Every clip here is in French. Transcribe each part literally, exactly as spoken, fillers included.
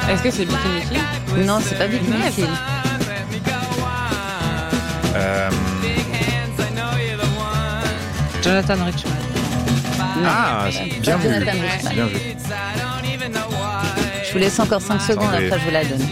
Est-ce que c'est Bikini Kill? Non, c'est pas Bikini Kill. Euh... Jonathan Richman. Non. Ah, bien vu. Jonathan Richman. Bien vu. Je vous laisse encore cinq secondes, Attendez. après je vous la donne.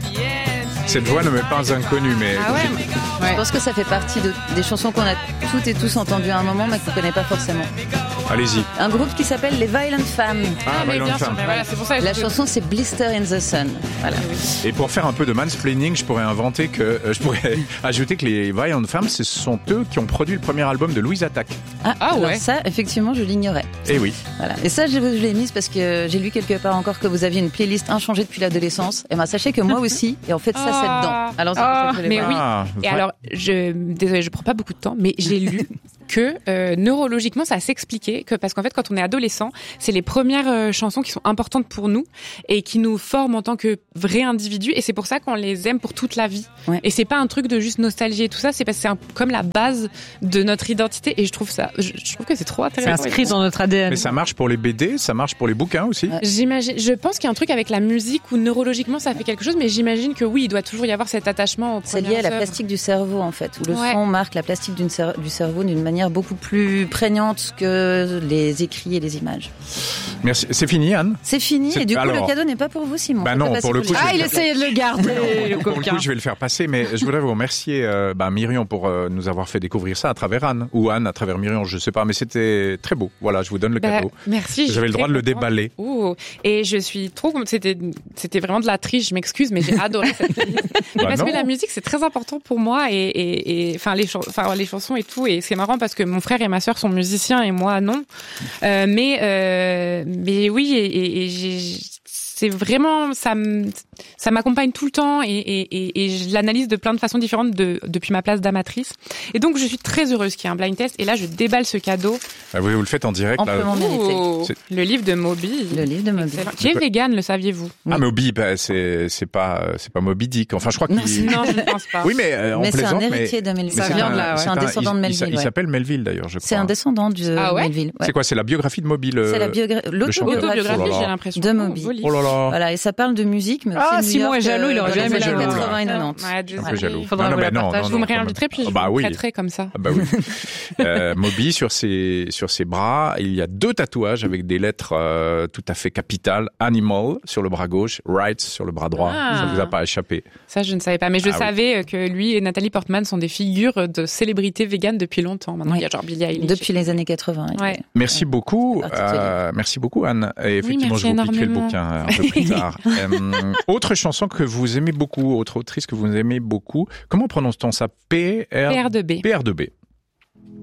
Cette voix ne m'est pas inconnue, mais... Ah ouais, Je pense que ça fait partie de, des chansons qu'on a toutes et tous entendues à un moment, mais qu'on ne connaît pas forcément. Allez-y. Un groupe qui s'appelle les Violent Femmes. Ah, mais Violent bien sûr, Femmes. mais voilà, c'est pour ça que La je- chanson, c'est Blister in the Sun. Voilà. Et pour faire un peu de mansplaining, je pourrais inventer que... euh, je pourrais ajouter que les Violent Femmes, ce sont eux qui ont produit le premier album de Louise Attaque. Ah, Ah alors ouais. ça, effectivement, je l'ignorais. Eh oui. Voilà. Et ça, je, je l'ai mise parce que j'ai lu quelque part encore que vous aviez une playlist inchangée depuis l'adolescence. Et ben, sachez que moi aussi. Et en fait, ça, c'est dedans. Alors, c'est pour ça que je voulais mais voir. oui. Ah, Et vrai. alors, je, désolée, je prends pas beaucoup de temps, mais j'ai lu que euh, neurologiquement, ça s'expliquait que parce qu'en fait, quand on est adolescent, c'est les premières euh, chansons qui sont importantes pour nous et qui nous forment en tant que vrais individus. Et c'est pour ça qu'on les aime pour toute la vie. Ouais. Et c'est pas un truc de juste nostalgie et tout ça. C'est parce que c'est un, comme la base de notre identité. Et je trouve ça, je, je trouve que c'est trop C'est intéressant. inscrit dans notre A D N. Mais ça marche pour les B D, ça marche pour les bouquins aussi. Ouais. J'imagine, je pense qu'il y a un truc avec la musique où neurologiquement ça fait quelque chose, mais j'imagine que oui, il doit toujours y avoir cet attachement aux C'est lié premières à la œuvres. plastique du cerveau, en fait, où le Ouais. son marque la plastique d'une cer- du cerveau d'une manière beaucoup plus prégnante que les écrits et les images. Merci. C'est fini, Anne? C'est fini, C'est- et du coup, alors- le cadeau n'est pas pour vous, Simon. Bah Faites non, passer pour le coup, les- je Ah, vais il le faire- essayait de le garder, le Pour le coquin. coup, je vais le faire passer, mais je voudrais vous remercier, euh, bah, Myrion, pour euh, nous avoir fait découvrir ça à travers Anne, ou Anne à travers Myrion, je sais pas, mais c'était très beau. Voilà, je vous donne le Bah, cadeau. merci. je J'avais suis le droit très de le contente. déballer. Ouh. Et je suis trop contente. C'était, c'était vraiment de la triche, je m'excuse, mais j'ai adoré cette playlist. Mais Bah parce non. que la musique, c'est très important pour moi et, et, et enfin, les, chan- enfin, les chansons et tout. Et c'est marrant parce que mon frère et ma sœur sont musiciens et moi, non. Euh, mais, euh, mais oui, et, et, et j'ai, c'est vraiment, ça me, ça m'accompagne tout le temps et, et, et, et je l'analyse de plein de façons différentes de, depuis ma place d'amatrice. Et donc, je suis très heureuse qu'il y ait un blind test. Et là, je déballe ce cadeau. Ah, vous, vous le faites en direct, là. Amplement mérité. Ouh, C'est- le livre de Moby. Le livre de Moby. Excellent. Qui est vegan, le saviez-vous? Ah, Moby, bah, c'est, c'est pas, c'est pas Moby Dick. Enfin, je crois qu'il... Non, je ne pense pas. Oui, mais euh, on Mais c'est un plaisante, mais... héritier de Melville. mais Ça vient de là, ouais. C'est un descendant de il- il s'a- Melville. Il ouais. s'appelle Melville, d'ailleurs, je crois. C'est un descendant de Ah ouais Melville. ouais. C'est quoi? C'est la biographie de Moby, le... C'est la biogra- chanteur. l'autobiographie Autobiographie, Oh là là. j'ai l'impression. de Moby. Joli. Oh là là. Voilà, et ça parle de musique, mais aussi Ah, de New Simon York, est jaloux, il aurait euh, jamais dans les jaloux, années là. quatre-vingts et Ouais, quatre-vingt-dix. Je suis un peu désolée. jaloux. Faudra Non, non, vous la bah non, partager. non, Vous me non, réinviterez, puis je Ah bah vous oui. prêterai comme ça. Ah bah oui. euh, Moby, sur ses, sur ses bras, il y a deux tatouages avec des lettres euh, tout à fait capitales. Animal sur le bras gauche, Rights sur le bras droit. Ah. Ça vous a pas échappé. Ça, je ne savais pas. Mais je Ah oui. savais euh, que lui et Nathalie Portman sont des figures de célébrités véganes depuis longtemps. Maintenant, Oui. il y a genre Billie Eilish. Depuis les années quatre-vingts. Ouais. Merci beaucoup. c'est particulier. Euh, merci beaucoup, Anne. Et effectivement, merci je vous pitcherai le énormément. bouquin euh, un peu plus tard. euh, autre chanson que vous aimez beaucoup, autre autrice que vous aimez beaucoup. Comment prononce-t-on ça? P R P R deux B. P R deux B.